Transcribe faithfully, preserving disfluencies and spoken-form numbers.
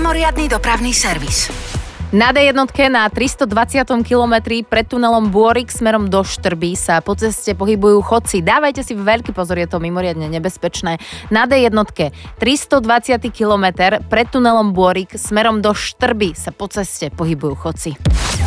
Mimoriadny dopravný servis. Na dé jednotke na tristodvadsiatom kilometri pred tunelom Bôrik smerom do Štrby sa po ceste pohybujú chodci. Dávajte si veľký pozor, je to mimoriadne nebezpečné. Na dé jednotke tristodvadsiaty kilometr pred tunelom Bôrik smerom do Štrby sa po ceste pohybujú chodci.